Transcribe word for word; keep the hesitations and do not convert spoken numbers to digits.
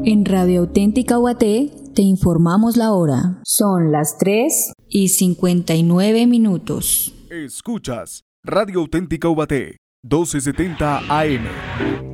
En Radio Auténtica Ubaté te informamos la hora. Son las tres y cincuenta y nueve minutos. Escuchas Radio Auténtica Ubaté, doce setenta A M.